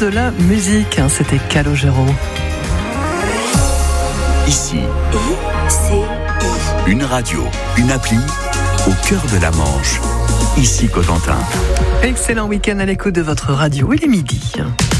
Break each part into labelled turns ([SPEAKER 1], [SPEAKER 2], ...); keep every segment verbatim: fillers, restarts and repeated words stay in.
[SPEAKER 1] de la musique. C'était Calogero.
[SPEAKER 2] Ici,
[SPEAKER 3] I C I.
[SPEAKER 2] une radio, une appli au cœur de la Manche. Ici Cotentin.
[SPEAKER 1] Excellent week-end à l'écoute de votre radio. Il est midi.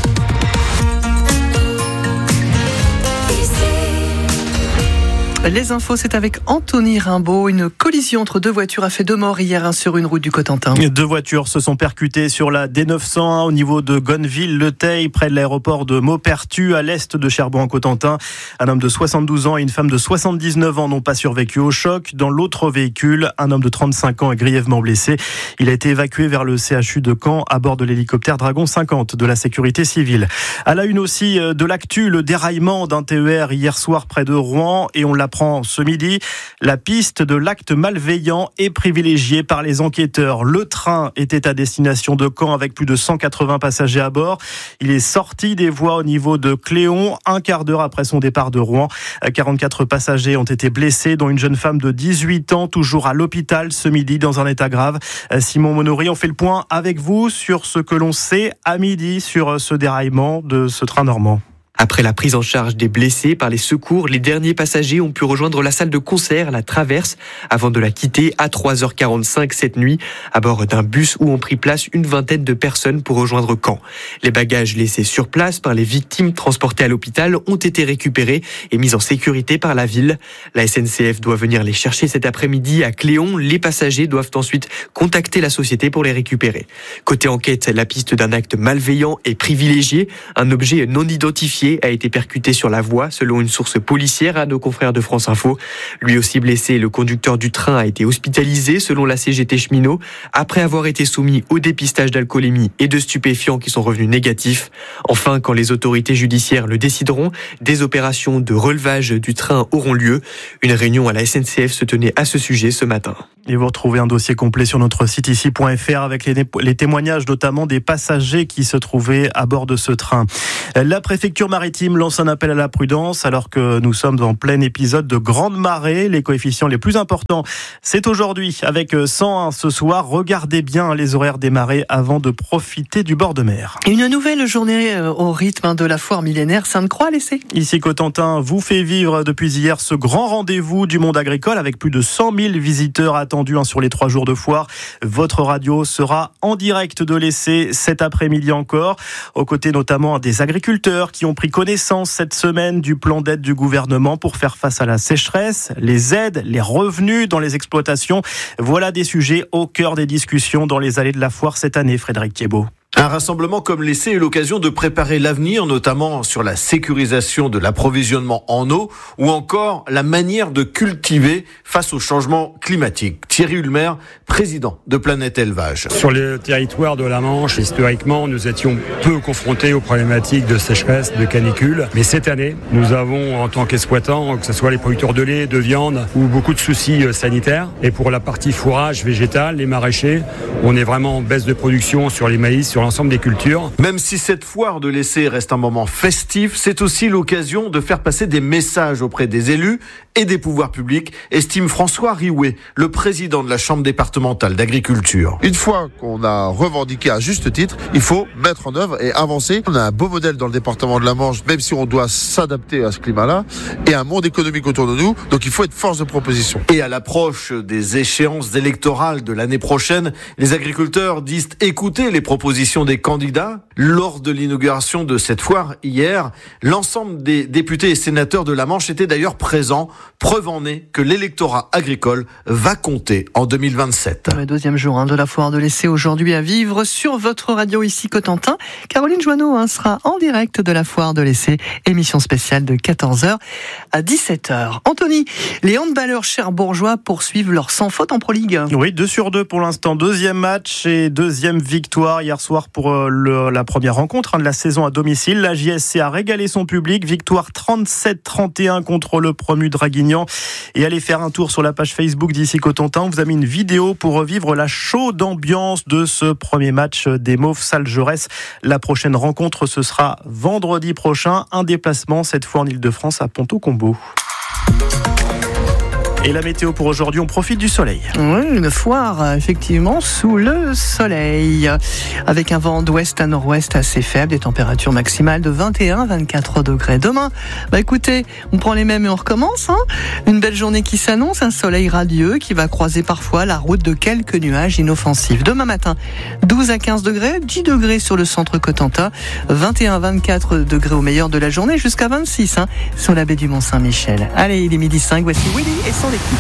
[SPEAKER 1] Les infos, c'est avec Anthony Rimbaud. Une collision entre deux voitures a fait deux morts hier hein, sur une route du Cotentin.
[SPEAKER 4] Deux voitures se sont percutées sur la D neuf cent un au niveau de Gonneville-le-Teil, près de l'aéroport de Maupertu, à l'est de Cherbourg-en-Cotentin. Un homme de soixante-douze ans et une femme de soixante-dix-neuf ans n'ont pas survécu au choc. Dans l'autre véhicule, un homme de trente-cinq ans est grièvement blessé. Il a été évacué vers le C H U de Caen à bord de l'hélicoptère Dragon cinquante de la sécurité civile. À la une aussi de l'actu, le déraillement d'un T E R hier soir près de Rouen, et on l'a prend ce midi. La piste de l'acte malveillant est privilégiée par les enquêteurs. Le train était à destination de Caen avec plus de cent quatre-vingts passagers à bord. Il est sorti des voies au niveau de Cléon un quart d'heure après son départ de Rouen. quarante-quatre passagers ont été blessés, dont une jeune femme de dix-huit ans, toujours à l'hôpital ce midi dans un état grave. Simon Monory, on fait le point avec vous sur ce que l'on sait à midi sur ce déraillement de ce train normand.
[SPEAKER 5] Après la prise en charge des blessés par les secours, les derniers passagers ont pu rejoindre la salle de concert, la Traverse, avant de la quitter à trois heures quarante-cinq cette nuit, à bord d'un bus où ont pris place une vingtaine de personnes pour rejoindre Caen. Les bagages laissés sur place par les victimes transportées à l'hôpital ont été récupérés et mis en sécurité par la ville. La S N C F doit venir les chercher cet après-midi à Cléon. Les passagers doivent ensuite contacter la société pour les récupérer. Côté enquête, la piste d'un acte malveillant est privilégiée. Un objet non identifié a été percuté sur la voie, selon une source policière à nos confrères de France Info. Lui aussi blessé, le conducteur du train a été hospitalisé, selon la C G T Cheminot, après avoir été soumis au dépistage d'alcoolémie et de stupéfiants qui sont revenus négatifs. Enfin, quand les autorités judiciaires le décideront, des opérations de relevage du train auront lieu. Une réunion à la S N C F se tenait à ce sujet ce matin.
[SPEAKER 4] Et vous retrouvez un dossier complet sur notre site ici point f r avec les, les témoignages notamment des passagers qui se trouvaient à bord de ce train. La préfecture maritime lance un appel à la prudence alors que nous sommes en plein épisode de grande marée. Les coefficients les plus importants, c'est aujourd'hui avec cent un ce soir. Regardez bien les horaires des marées avant de profiter du bord de mer.
[SPEAKER 1] Une nouvelle journée au rythme de la foire millénaire Sainte-Croix à l'essai.
[SPEAKER 4] Ici Cotentin vous fait vivre depuis hier ce grand rendez-vous du monde agricole avec plus de cent mille visiteurs attendus sur les trois jours de foire. Votre radio sera en direct de l'essai cet après-midi encore, aux côtés notamment des agriculteurs qui ont pris connaissance cette semaine du plan d'aide du gouvernement pour faire face à la sécheresse, les aides, les revenus dans les exploitations. Voilà des sujets au cœur des discussions dans les allées de la foire cette année, Frédéric Thiebaud.
[SPEAKER 6] Un rassemblement comme l'essai est l'occasion de préparer l'avenir, notamment sur la sécurisation de l'approvisionnement en eau ou encore la manière de cultiver face au changement climatique. Thierry Ulmer, président de Planète Élevage.
[SPEAKER 7] Sur le territoire de la Manche, historiquement, nous étions peu confrontés aux problématiques de sécheresse, de canicule. Mais cette année, nous avons, en tant qu'exploitants, que ce soit les producteurs de lait, de viande, ou beaucoup de soucis sanitaires. Et pour la partie fourrage végétal, les maraîchers, on est vraiment en baisse de production sur les maïs, sur l'ensemble des cultures.
[SPEAKER 6] Même si cette foire de l'essai reste un moment festif, c'est aussi l'occasion de faire passer des messages auprès des élus et des pouvoirs publics, estime François Riouet, le président de la Chambre départementale d'agriculture.
[SPEAKER 8] Une fois qu'on a revendiqué à juste titre, il faut mettre en œuvre et avancer. On a un beau modèle dans le département de la Manche, même si on doit s'adapter à ce climat-là, et un monde économique autour de nous, donc il faut être force de proposition.
[SPEAKER 6] Et à l'approche des échéances électorales de l'année prochaine, les agriculteurs disent écouter les propositions des candidats. Lors de l'inauguration de cette foire hier, l'ensemble des députés et sénateurs de la Manche étaient d'ailleurs présents, preuve en est que l'électorat agricole va compter en deux mille vingt-sept.
[SPEAKER 1] Le deuxième jour hein, de la foire de l'essai aujourd'hui à vivre sur votre radio ici Cotentin. Caroline Joanneau hein, sera en direct de la foire de l'essai, émission spéciale de quatorze heures à dix-sept heures. Anthony, les handballeurs cherbourgeois poursuivent leur sans faute en Pro League.
[SPEAKER 4] Oui, deux sur deux pour l'instant. Deuxième match et deuxième victoire hier soir pour le, la première rencontre hein, de la saison à domicile. La J S C a régalé son public. Victoire trente-sept trente et un contre le promu Draguignan. Et allez faire un tour sur la page Facebook d'ici Cotentin. On vous a mis une vidéo pour revivre la chaude ambiance de ce premier match des Mauves Salles-Jaurès. La prochaine rencontre, ce sera vendredi prochain. Un déplacement, cette fois en Ile-de-France, à Ponto-Combo. Et la météo pour aujourd'hui, on profite du soleil.
[SPEAKER 1] Oui, une foire, effectivement, sous le soleil. Avec un vent d'ouest à nord-ouest assez faible, des températures maximales de vingt et un à vingt-quatre degrés. Demain, bah écoutez, on prend les mêmes et on recommence. Hein. Une belle journée qui s'annonce, un soleil radieux qui va croiser parfois la route de quelques nuages inoffensifs. Demain matin, douze à quinze degrés, dix degrés sur le centre Cotentin, vingt et un à vingt-quatre degrés au meilleur de la journée, jusqu'à vingt-six hein, sur la baie du Mont-Saint-Michel. Allez, il est midi cinq, voici Willy et son équipe.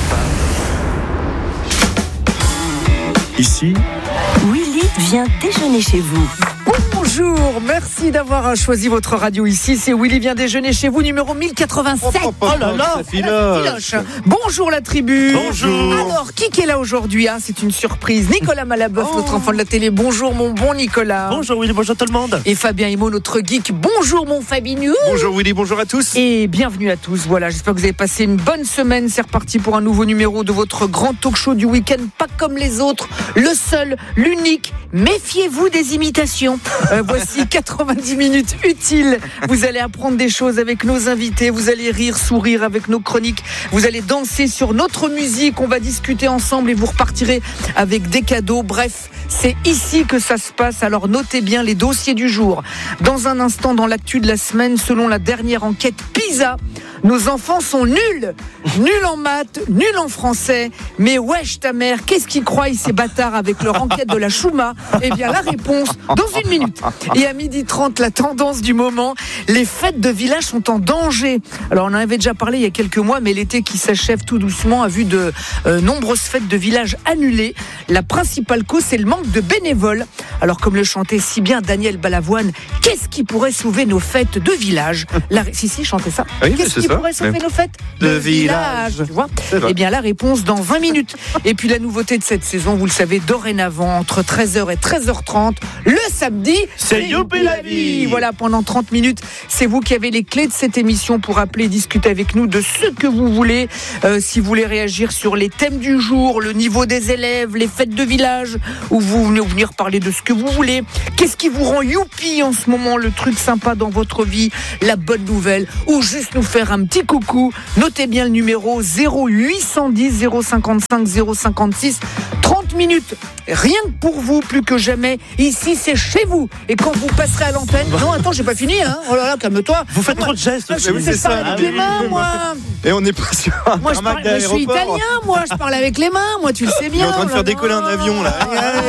[SPEAKER 2] Ici,
[SPEAKER 3] Willy vient déjeuner chez vous.
[SPEAKER 9] Bonjour, merci d'avoir choisi votre radio ici. C'est Willy vient déjeuner chez vous, numéro mille quatre-vingt-sept.
[SPEAKER 6] Oh, oh, oh,
[SPEAKER 9] là là,
[SPEAKER 6] ça filoche.
[SPEAKER 9] Bonjour la tribu.
[SPEAKER 4] Bonjour.
[SPEAKER 9] Alors, qui est là aujourd'hui hein c'est une surprise. Nicolas Malaboeuf, oh. notre enfant de la télé. Bonjour mon bon Nicolas.
[SPEAKER 4] Bonjour Willy, bonjour tout le monde.
[SPEAKER 9] Et Fabien Himo, notre geek. Bonjour mon Fabinou.
[SPEAKER 6] Bonjour Willy, bonjour à tous.
[SPEAKER 9] Et bienvenue à tous. Voilà, j'espère que vous avez passé une bonne semaine. C'est reparti pour un nouveau numéro de votre grand talk show du week-end. Pas comme les autres, le seul, l'unique. Méfiez-vous des imitations. Euh, voici quatre-vingt-dix minutes utiles. Vous allez apprendre des choses avec nos invités. Vous allez rire, sourire avec nos chroniques. Vous allez danser sur notre musique. On va discuter ensemble et vous repartirez avec des cadeaux. Bref, c'est ici que ça se passe. Alors notez bien les dossiers du jour. Dans un instant, dans l'actu de la semaine, selon la dernière enquête PISA, nos enfants sont nuls. Nuls en maths, nuls en français. Mais wesh ta mère, qu'est-ce qu'ils croient ces bâtards avec leur enquête de la Chouma? Eh bien la réponse dans une minute. Et à midi trente, la tendance du moment, les fêtes de village sont en danger. Alors on en avait déjà parlé il y a quelques mois, mais l'été qui s'achève tout doucement a vu de euh, nombreuses fêtes de village annulées. La principale cause, c'est le manque de bénévoles. Alors comme le chantait si bien Daniel Balavoine, qu'est-ce qui pourrait sauver nos fêtes de village? La... Si, si, chantait ça.
[SPEAKER 6] Oui,
[SPEAKER 9] qu'est-ce qui
[SPEAKER 6] ça.
[SPEAKER 9] pourrait sauver
[SPEAKER 6] oui.
[SPEAKER 9] nos fêtes
[SPEAKER 6] de, de village,
[SPEAKER 9] village tu vois? Eh bien la réponse dans vingt minutes. Et puis la nouveauté de cette saison, vous le savez, dorénavant, entre treize heures et treize heures trente, le samedi,
[SPEAKER 4] c'est Youpi la vie.
[SPEAKER 9] Voilà, pendant trente minutes, c'est vous qui avez les clés de cette émission pour appeler et discuter avec nous de ce que vous voulez. Euh, si vous voulez réagir sur les thèmes du jour, le niveau des élèves, les fêtes de village, ou vous venez venir parler de ce que vous voulez. Qu'est-ce qui vous rend youpi en ce moment, le truc sympa dans votre vie, la bonne nouvelle, ou juste nous faire un petit coucou. Notez bien le numéro zéro huit cent dix zéro cinquante-cinq zéro cinquante-six. trente minutes, rien que pour vous, plus que jamais. Ici, c'est chez vous. Et quand vous passerez à l'antenne... Non, attends, j'ai pas fini, hein. Oh là là, calme-toi.
[SPEAKER 4] Vous faites moi, trop de gestes.
[SPEAKER 9] Moi, je sais ça avec les mains, moi.
[SPEAKER 6] Et on n'est pas sur un
[SPEAKER 9] moi, je, parle, moi, je suis italien, moi. Je parle avec les mains, moi, tu le sais bien.
[SPEAKER 6] Il est en train de faire décoller un avion, là.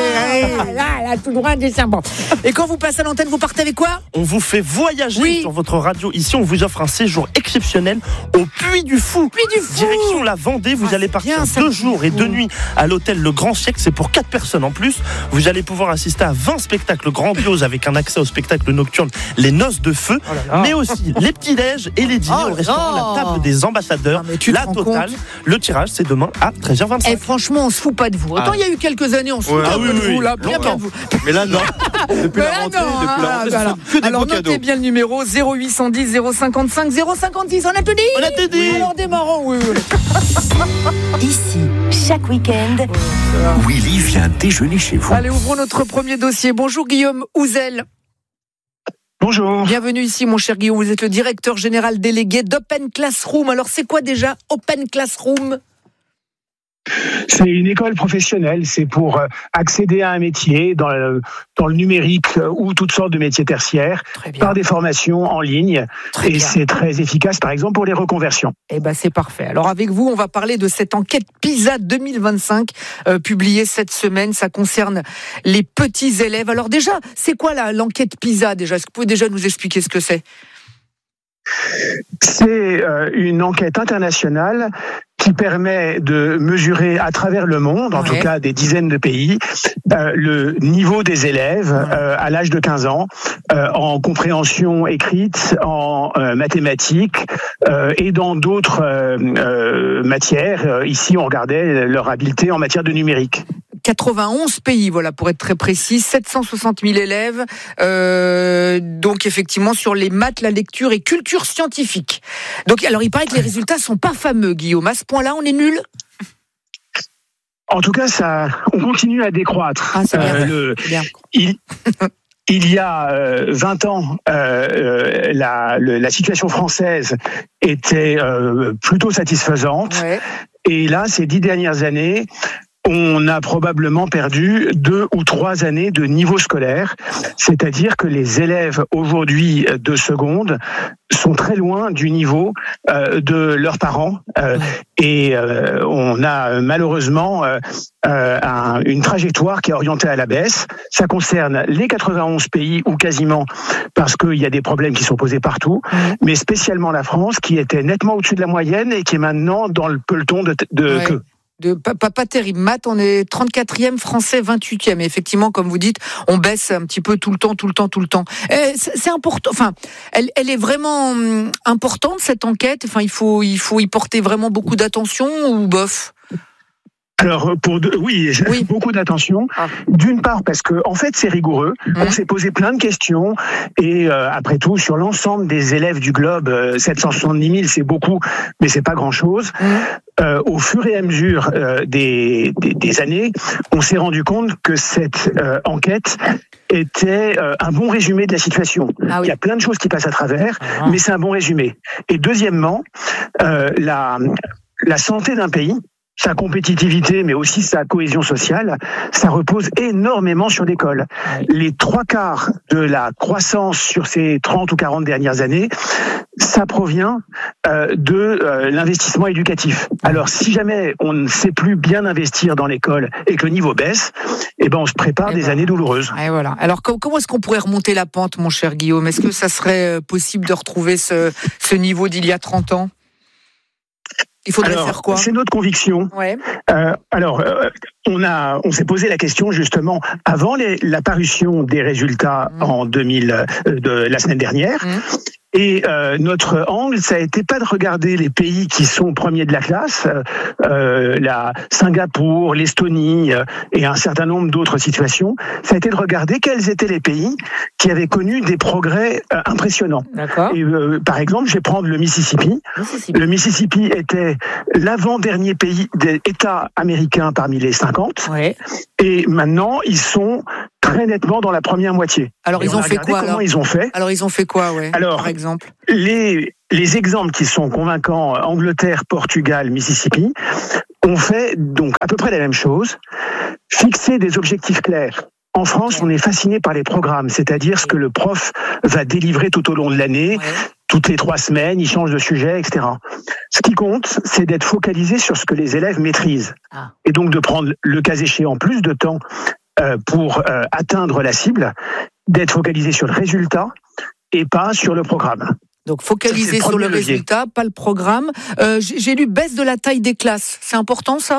[SPEAKER 9] Là, là, tout droit des serpents. Et quand vous passez à l'antenne, vous partez avec quoi?
[SPEAKER 10] On vous fait voyager
[SPEAKER 9] oui.
[SPEAKER 10] sur votre radio. Ici, on vous offre un séjour exceptionnel au Puy du Fou.
[SPEAKER 9] Puy du Fou.
[SPEAKER 10] Direction la Vendée. Vous
[SPEAKER 9] ah,
[SPEAKER 10] allez partir
[SPEAKER 9] bien,
[SPEAKER 10] deux jours et deux nuits à l'hôtel Le Grand Siècle. C'est pour quatre personnes en plus. Vous allez pouvoir assister à vingt spectacles grandioses avec un accès au spectacle nocturne Les Noces de Feu,
[SPEAKER 9] oh là là.
[SPEAKER 10] mais aussi les petits-déj et les dîners
[SPEAKER 9] oh
[SPEAKER 10] au restaurant La Table des Ambassadeurs.
[SPEAKER 9] Non,
[SPEAKER 10] la totale.
[SPEAKER 9] Compte.
[SPEAKER 10] Le tirage, c'est demain à treize heures vingt-cinq.
[SPEAKER 9] Et franchement, on se fout pas de vous. Autant ah. il y a eu quelques années, on se fout ouais,
[SPEAKER 6] ah,
[SPEAKER 9] un
[SPEAKER 6] oui,
[SPEAKER 9] peu de
[SPEAKER 6] oui,
[SPEAKER 9] vous, là, bien, bien de vous.
[SPEAKER 6] Mais là, non. Depuis
[SPEAKER 9] Mais
[SPEAKER 6] la
[SPEAKER 9] là,
[SPEAKER 6] rentrée,
[SPEAKER 9] non,
[SPEAKER 6] depuis la rentrée,
[SPEAKER 9] voilà.
[SPEAKER 6] que des
[SPEAKER 9] Alors,
[SPEAKER 6] beaux
[SPEAKER 9] notez
[SPEAKER 6] cadeaux.
[SPEAKER 9] bien le numéro zéro huit cent dix zéro cinquante-cinq zéro cinquante-six. On a tout dit?
[SPEAKER 10] On a tout dit.
[SPEAKER 9] Oui, alors démarrons, oui, oui.
[SPEAKER 3] Ici, chaque week-end,
[SPEAKER 2] Willy vient déjeuner chez vous.
[SPEAKER 9] Allez, ouvrons notre premier dossier. Bonjour Guillaume Ouzel.
[SPEAKER 11] Bonjour.
[SPEAKER 9] Bienvenue ici, mon cher Guillaume. Vous êtes le directeur général délégué d'Open Classroom. Alors, c'est quoi déjà Open Classroom ?
[SPEAKER 11] C'est une école professionnelle, c'est pour accéder à un métier dans le, dans le numérique ou toutes sortes de métiers tertiaires par des formations en ligne. Très et bien. C'est très efficace, par exemple, pour les reconversions.
[SPEAKER 9] Eh ben, c'est parfait. Alors avec vous, on va parler de cette enquête PISA deux mille vingt-cinq euh, publiée cette semaine. Ça concerne les petits élèves. Alors déjà, c'est quoi la, l'enquête PISA déjà ? Est-ce que vous pouvez déjà nous expliquer ce que c'est ?
[SPEAKER 11] C'est euh, une enquête internationale qui permet de mesurer à travers le monde, en ouais. tout cas des dizaines de pays, euh, le niveau des élèves euh, à l'âge de quinze ans, euh, en compréhension écrite, en euh, mathématiques euh, et dans d'autres euh, euh, matières. Ici, on regardait leur habileté en matière de numérique.
[SPEAKER 9] quatre-vingt-onze pays, voilà, pour être très précis, sept cent soixante mille élèves, euh, donc effectivement sur les maths, la lecture et culture scientifique. Donc, alors il paraît que les résultats sont pas fameux, Guillaume. À ce point-là, on est nul.
[SPEAKER 11] En tout cas, ça, on continue à décroître.
[SPEAKER 9] Ah, c'est bien.
[SPEAKER 11] Euh, le,
[SPEAKER 9] c'est bien.
[SPEAKER 11] Il, il y a euh, vingt ans, euh, la, le, la situation française était euh, plutôt satisfaisante.
[SPEAKER 9] Ouais.
[SPEAKER 11] Et là, ces dix dernières années, on a probablement perdu deux ou trois années de niveau scolaire. C'est-à-dire que les élèves aujourd'hui de seconde sont très loin du niveau euh, de leurs parents. Euh, et euh, on a malheureusement euh, euh, un, une trajectoire qui est orientée à la baisse. Ça concerne les quatre-vingt-onze pays, ou quasiment, parce qu'il y a des problèmes qui sont posés partout, mais spécialement la France, qui était nettement au-dessus de la moyenne et qui est maintenant dans le peloton de, de
[SPEAKER 9] ouais.
[SPEAKER 11] queue.
[SPEAKER 9] De, pas, pas, pas terrible. Math, on est trente-quatrième, français vingt-huitième. Et effectivement, comme vous dites, on baisse un petit peu tout le temps, tout le temps, tout le temps. Et c'est, c'est important. Enfin, elle, elle est vraiment importante, cette enquête. Enfin, il faut, il faut y porter vraiment beaucoup d'attention ou bof?
[SPEAKER 11] Alors, pour de, oui, oui, beaucoup d'attention. Ah. D'une part, parce que en fait, c'est rigoureux. Mmh. On s'est posé plein de questions. Et euh, après tout, sur l'ensemble des élèves du globe, euh, sept cent soixante-dix mille, c'est beaucoup, mais c'est pas grand-chose. Mmh. Euh, au fur et à mesure euh, des, des, des années, on s'est rendu compte que cette euh, enquête était euh, un bon résumé de la situation. Ah oui. Il y a plein de choses qui passent à travers, ah. mais c'est un bon résumé. Et deuxièmement, euh, la, la santé d'un pays, sa compétitivité, mais aussi sa cohésion sociale, ça repose énormément sur l'école. Les trois quarts de la croissance sur ces trente ou quarante dernières années, ça provient euh, de euh, l'investissement éducatif. Alors, si jamais on ne sait plus bien investir dans l'école et que le niveau baisse, eh ben on se prépare et des voilà. années douloureuses.
[SPEAKER 9] Et voilà. Alors, comment est-ce qu'on pourrait remonter la pente, mon cher Guillaume? Est-ce que ça serait possible de retrouver ce, ce niveau d'il y a trente ans? Il faudrait
[SPEAKER 11] alors,
[SPEAKER 9] faire quoi?
[SPEAKER 11] C'est notre conviction.
[SPEAKER 9] Ouais.
[SPEAKER 11] Euh, alors, euh, on a, on s'est posé la question justement avant les, la parution des résultats mmh. en deux mille euh, de la semaine dernière. Mmh. Et euh, notre angle, ça a été pas de regarder les pays qui sont premiers de la classe, euh, la Singapour, l'Estonie euh, et un certain nombre d'autres situations. Ça a été de regarder quels étaient les pays qui avaient connu des progrès euh, impressionnants.
[SPEAKER 9] D'accord.
[SPEAKER 11] Et euh, par exemple, je vais prendre le Mississippi. Mississippi. Le Mississippi était l'avant-dernier pays d'État américain parmi les cinquante.
[SPEAKER 9] Ouais.
[SPEAKER 11] Et maintenant, ils sont très nettement dans la première moitié.
[SPEAKER 9] Alors
[SPEAKER 11] et
[SPEAKER 9] ils ont fait quoi
[SPEAKER 11] Comment
[SPEAKER 9] alors
[SPEAKER 11] ils ont fait
[SPEAKER 9] Alors ils ont fait quoi, ouais.
[SPEAKER 11] Alors,
[SPEAKER 9] par exemple,
[SPEAKER 11] les les exemples qui sont convaincants, Angleterre, Portugal, Mississippi, ont fait donc à peu près la même chose, fixer des objectifs clairs. En France, on est fasciné par les programmes, c'est-à-dire ce que le prof va délivrer tout au long de l'année. Ouais. Toutes les trois semaines, il change de sujet, et cetera. Ce qui compte, c'est d'être focalisé sur ce que les élèves maîtrisent. Ah. Et donc de prendre, le cas échéant, plus de temps euh, pour euh, atteindre la cible, d'être focalisé sur le résultat et pas sur le programme.
[SPEAKER 9] Donc focaliser sur le levier. Résultat, pas le programme. Euh, j'ai, j'ai lu baisse de la taille des classes. C'est important, ça ?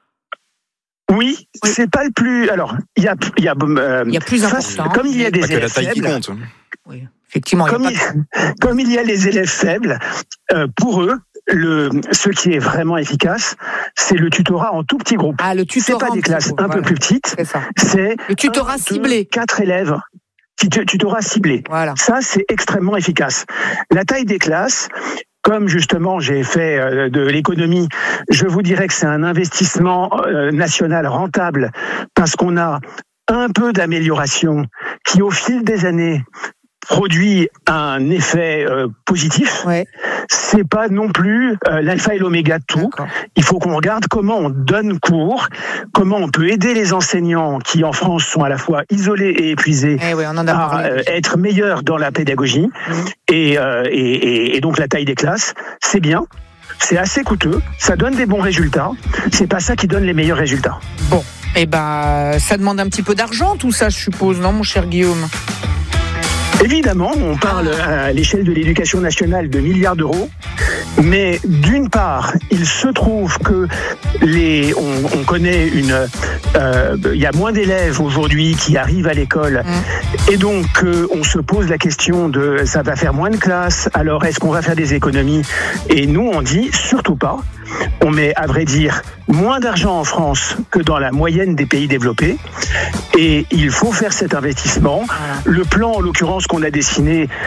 [SPEAKER 11] Oui, oui, c'est pas le plus. Alors, il y a, il y a, euh,
[SPEAKER 9] il y a plus
[SPEAKER 11] face,
[SPEAKER 9] important.
[SPEAKER 11] Comme il y a des
[SPEAKER 12] pas
[SPEAKER 11] élèves
[SPEAKER 12] que la taille
[SPEAKER 11] faibles,
[SPEAKER 12] qui compte.
[SPEAKER 9] Oui, effectivement.
[SPEAKER 11] Comme il, il, comme il y a les élèves faibles, euh, pour eux, le, ce qui est vraiment efficace, c'est le tutorat en tout petit groupe.
[SPEAKER 9] Ah, le tutorat.
[SPEAKER 11] C'est pas des classes groupe, un voilà. peu plus petites.
[SPEAKER 9] C'est ça.
[SPEAKER 11] C'est
[SPEAKER 9] le tutorat
[SPEAKER 11] un,
[SPEAKER 9] ciblé.
[SPEAKER 11] Deux, quatre élèves. Tutorat ciblé.
[SPEAKER 9] Voilà.
[SPEAKER 11] Ça, c'est extrêmement efficace. La taille des classes. Comme justement j'ai fait de l'économie, je vous dirais que c'est un investissement national rentable parce qu'on a un peu d'amélioration qui au fil des années produit un effet euh, positif.
[SPEAKER 9] Ouais.
[SPEAKER 11] C'est pas non plus euh, l'alpha et l'oméga de tout. D'accord. Il faut qu'on regarde comment on donne cours, comment on peut aider les enseignants qui en France sont à la fois isolés et épuisés
[SPEAKER 9] eh oui, on en a
[SPEAKER 11] à euh, être meilleurs dans la pédagogie. Mmh. Et, euh, et, et, et donc la taille des classes, c'est bien. C'est assez coûteux, ça donne des bons résultats. C'est pas ça qui donne les meilleurs résultats.
[SPEAKER 9] Bon, et eh ben ça demande un petit peu d'argent tout ça, je suppose, non, mon cher Guillaume ?
[SPEAKER 11] Évidemment, on parle à l'échelle de l'éducation nationale de milliards d'euros, mais d'une part, il se trouve que les, on, on connaît une, euh, il y a moins d'élèves aujourd'hui qui arrivent à l'école, mmh. et donc euh, on se pose la question de, ça va faire moins de classes, alors est-ce qu'on va faire des économies ? Et nous, on dit surtout pas. On met, à vrai dire, moins d'argent en France que dans la moyenne des pays développés. Et il faut faire cet investissement. Le plan, en l'occurrence, qu'on a dessiné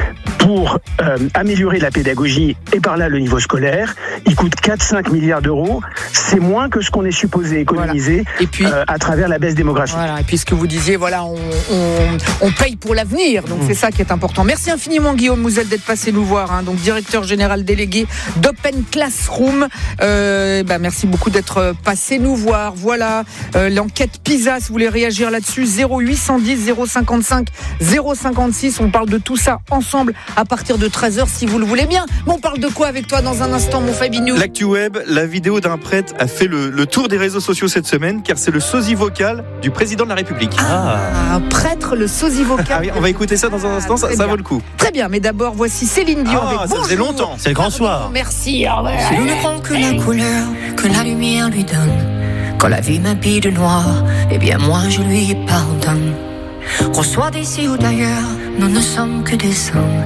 [SPEAKER 11] pour euh, améliorer la pédagogie et par là le niveau scolaire. Il coûte quatre à cinq milliards d'euros. C'est moins que ce qu'on est supposé économiser
[SPEAKER 9] voilà. Et puis,
[SPEAKER 11] euh, à travers la baisse démographique.
[SPEAKER 9] Voilà. Et puis ce que vous disiez, voilà, on, on, on paye pour l'avenir. Donc mmh. c'est ça qui est important. Merci infiniment Guillaume Mouzel d'être passé nous voir. Hein, donc directeur général délégué d'Open Classroom. Euh, bah, merci beaucoup d'être passé nous voir. Voilà euh, l'enquête PISA. Si vous voulez réagir là-dessus, zéro huit cent dix zéro cinquante-cinq zéro cinquante-six. On parle de tout ça ensemble à partir de treize heures si vous le voulez bien. Mais on parle de quoi avec toi dans un instant, mon Fabinou?
[SPEAKER 12] L'actu web, la vidéo d'un prêtre a fait le, le tour des réseaux sociaux cette semaine car c'est le sosie vocal du président de la République.
[SPEAKER 9] Ah, un prêtre, le sosie vocal.
[SPEAKER 12] Ah oui, on va écouter ça dans un instant, ah, ça, ça vaut le coup.
[SPEAKER 9] Très bien, mais d'abord voici Céline Dion.
[SPEAKER 12] Ah,
[SPEAKER 9] avec
[SPEAKER 12] ça
[SPEAKER 9] Bonjour.
[SPEAKER 12] faisait longtemps.
[SPEAKER 10] C'est le grand soir.
[SPEAKER 9] Merci. Oh, ouais.
[SPEAKER 13] Si l'on ne prend que la couleur que la lumière lui donne, quand la vie m'habille de noir, eh bien moi je lui pardonne. Qu'on soit d'ici ou d'ailleurs, nous ne sommes que des hommes.